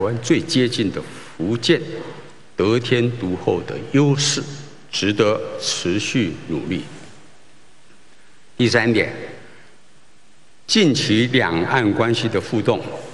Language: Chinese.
湾最接近的福建得天独厚的优势，值得持续努力。第三点，近期两岸关系的互动